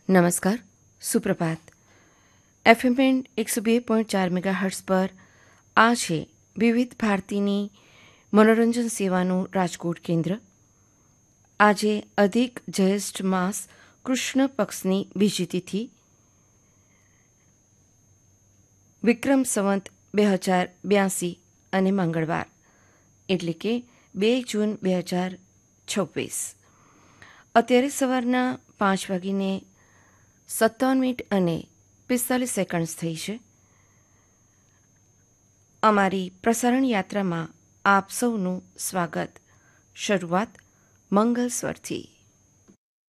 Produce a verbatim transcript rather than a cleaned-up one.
નમસ્કાર, સુપ્રભાત. FM band એકસો બે પોઈન્ટ ચાર મેગાહર્ટ્ઝ પર આ છે વિવિધ ભારતીની મનોરંજન સેવાનું રાજકોટ કેન્દ્ર. આજે અધિક જ્યેષ્ઠ માસ કૃષ્ણ પક્ષની બીજી તિથિ, વિક્રમ સંવત બે હજાર બ્યાસી અને મંગળવાર, એટલે કે બે જૂન બે હજાર છવ્વીસ. અત્યારે સવારના પાંચ વાગીને સત્તાવન મિનિટ અને પિસ્તાલીસ સેકન્ડ્સ થઈ છે. અમારી પ્રસારણ યાત્રામાં આપ સૌનું સ્વાગત. શરૂઆત મંગલ સ્વરથી.